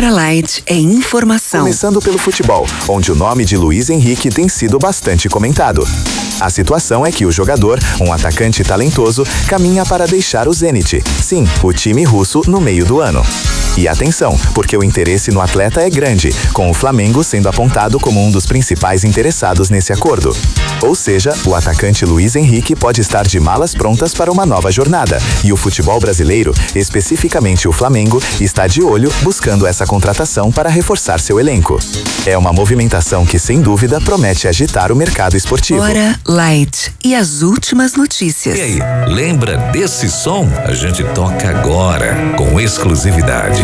Hora Light é informação. Começando pelo futebol, onde o nome de Luiz Henrique tem sido bastante comentado. A situação é que o jogador, um atacante talentoso, caminha para deixar o Zenit. Sim, o time russo no meio do ano. E atenção, porque o interesse no atleta é grande, com o Flamengo sendo apontado como um dos principais interessados nesse acordo. Ou seja, o atacante Luiz Henrique pode estar de malas prontas para uma nova jornada, e o futebol brasileiro, especificamente o Flamengo, está de olho buscando essa contratação para reforçar seu elenco. É uma movimentação que, sem dúvida, promete agitar o mercado esportivo. Hora Light e as últimas notícias. E aí, lembra desse som? A gente toca agora, com exclusividade.